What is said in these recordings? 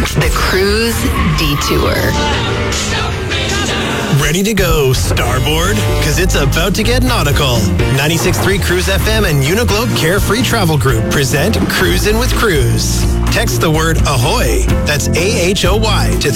The Cruise Detour. Ready to go, Starboard? Because it's about to get nautical. 96.3 Cruise FM and Uniglobe Carefree Travel Group present Cruisin' with Cruise. Text the word AHOY, that's AHOY, to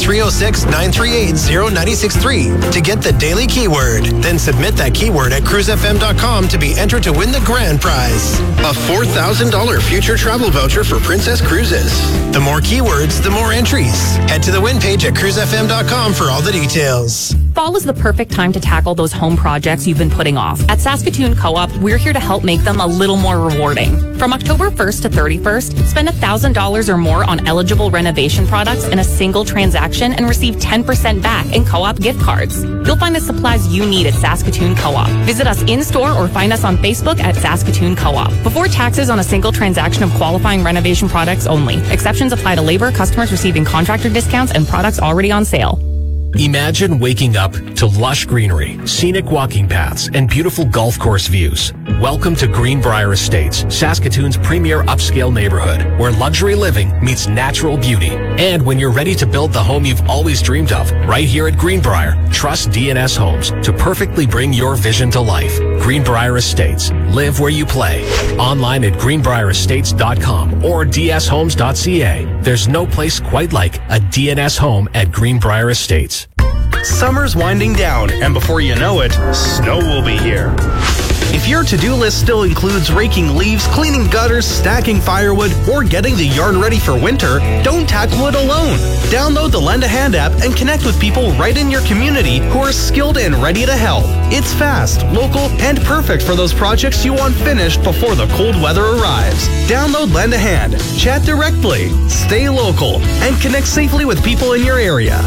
306-938-0963 to get the daily keyword. Then submit that keyword at cruisefm.com to be entered to win the grand prize, a $4,000 future travel voucher for Princess Cruises. The more keywords, the more entries. Head to the win page at cruisefm.com for all the details. Fall is the perfect time to tackle those home projects you've been putting off. At Saskatoon Co-op, we're here to help make them a little more rewarding. From October 1st to 31st, spend $1,000 or more on eligible renovation products in a single transaction and receive 10% back in Co-op gift cards. You'll find the supplies you need at Saskatoon Co-op. Visit us in-store or find us on Facebook at Saskatoon Co-op. Before taxes on a single transaction of qualifying renovation products only. Exceptions apply to labor, customers receiving contractor discounts, and products already on sale. Imagine waking up to lush greenery, scenic walking paths, and beautiful golf course views. Welcome to Greenbrier Estates, Saskatoon's premier upscale neighborhood, where luxury living meets natural beauty. And when you're ready to build the home you've always dreamed of, right here at Greenbrier, trust DNS Homes to perfectly bring your vision to life. Greenbrier Estates. Live where you play. Online at greenbrierestates.com or dshomes.ca. There's no place quite like a DNS home at Greenbrier Estates. Summer's winding down, and before you know it, snow will be here. If your to-do list still includes raking leaves, cleaning gutters, stacking firewood, or getting the yard ready for winter, don't tackle it alone. Download the Lend a Hand app and connect with people right in your community who are skilled and ready to help. It's fast, local, and perfect for those projects you want finished before the cold weather arrives. Download Lend a Hand, chat directly, stay local, and connect safely with people in your area.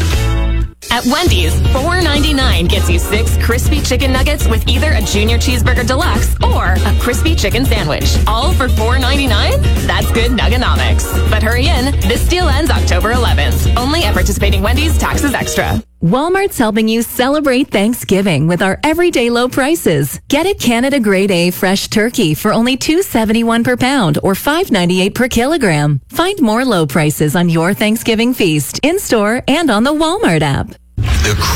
At Wendy's, $4.99 gets you 6 crispy chicken nuggets with either a Junior Cheeseburger Deluxe or a crispy chicken sandwich. All for $4.99? That's good Nuggonomics. But hurry in, this deal ends October 11th. Only at participating Wendy's, taxes extra. Walmart's helping you celebrate Thanksgiving with our everyday low prices. Get a Canada Grade A fresh turkey for only $2.71 per pound or $5.98 per kilogram. Find more low prices on your Thanksgiving feast in-store and on the Walmart app. The